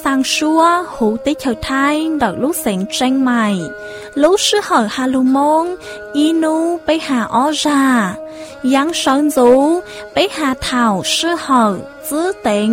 sang xua hữu tích thời thai đợt lúc sáng tranh mày lúc sư hở hà lù mông inu bây hà ó ra giáng sơn dấu bây hà thảo sư hở giữ tính